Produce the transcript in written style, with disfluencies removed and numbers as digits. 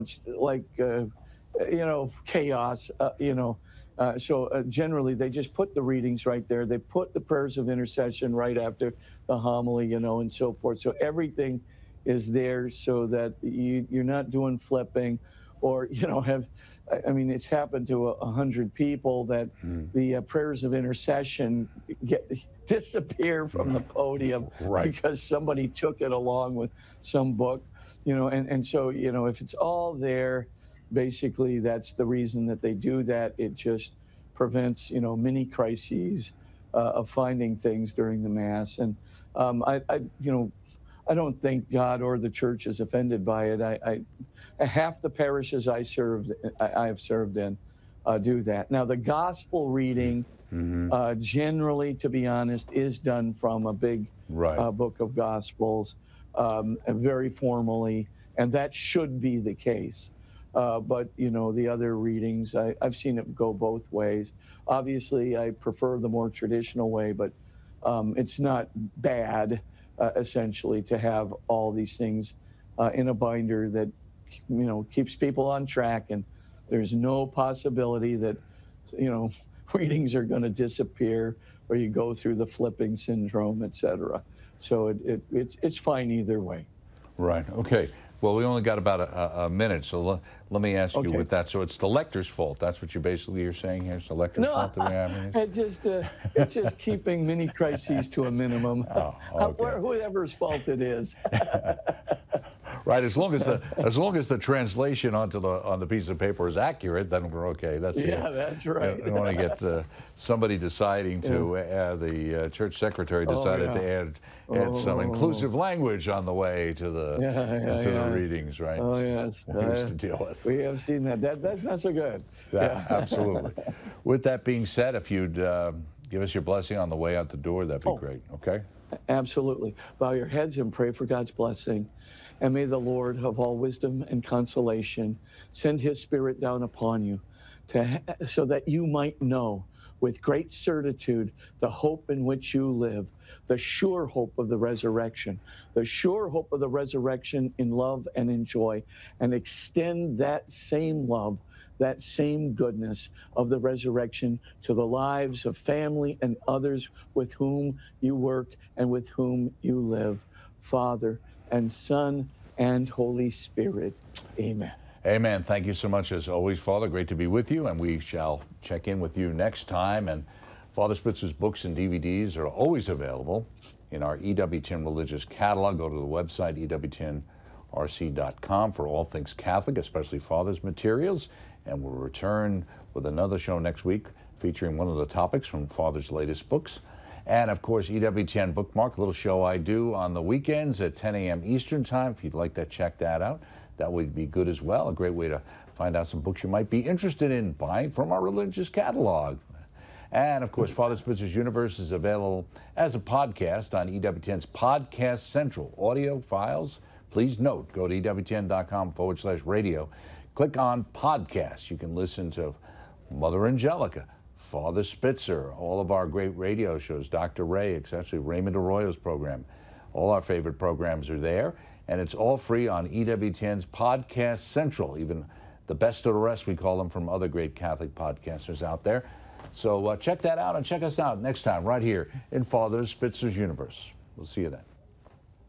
like chaos. So generally, they just put the readings right there. They put the prayers of intercession right after the homily, and so forth. So everything is there so that you're not doing flipping, or have. I mean, it's happened to 100 people that the prayers of intercession disappear from the podium Right. because somebody took it along with some book, and so if it's all there, basically that's the reason that they do that. It just prevents mini crises of finding things during the mass. And I don't think God or the church is offended by it. I half the parishes I have served in do that. Now the gospel reading generally, to be honest, is done from a big Right. book of Gospels, very formally, and that should be the case. But the other readings, I've seen it go both ways. Obviously, I prefer the more traditional way, but it's not bad, essentially, to have all these things in a binder that keeps people on track, and there's no possibility that readings are going to disappear, or you go through the flipping syndrome, etc. So it's fine either way. Right. Okay. Well, we only got about a minute, so let me ask you with that. So it's the lector's fault. That's what you're saying here. It's the lector's fault that we have it's just keeping mini crises to a minimum. Oh, okay. Whoever's fault it is. Right. As long as the translation on the piece of paper is accurate, then we're okay. That's that's right. You don't want to get somebody deciding to the church secretary decided to add some inclusive language on the way to the readings, right? Oh yes, Things to deal with. We have seen that. That's not so good. Absolutely. With that being said, if you'd give us your blessing on the way out the door, that'd be great. Okay. Absolutely. Bow your heads and pray for God's blessing. And may the Lord of all wisdom and consolation send his Spirit down upon you so that you might know with great certitude the hope in which you live, the sure hope of the resurrection in love and in joy, and extend that same love, that same goodness of the resurrection to the lives of family and others with whom you work and with whom you live. Father and Son and Holy Spirit. Amen. Amen. Thank you so much as always, Father. Great to be with you, and we shall check in with you next time. And Father Spitzer's books and DVDs are always available in our EWTN Religious Catalog. Go to the website, EWTNRC.com, for all things Catholic, especially Father's materials. And we'll return with another show next week featuring one of the topics from Father's latest books. And, of course, EWTN Bookmark, a little show I do on the weekends at 10 a.m. Eastern Time. If you'd like to check that out, that would be good as well. A great way to find out some books you might be interested in buying from our religious catalog. And, of course, Father Spitzer's Universe is available as a podcast on EWTN's Podcast Central. Audio files, please note, go to EWTN.com/radio. Click on podcasts. You can listen to Mother Angelica, Father Spitzer, all of our great radio shows, Dr. Ray, especially Raymond Arroyo's program. All our favorite programs are there, and it's all free on EWTN's Podcast Central, even the best of the rest, we call them, from other great Catholic podcasters out there. So check that out and check us out next time right here in Father Spitzer's Universe. We'll see you then.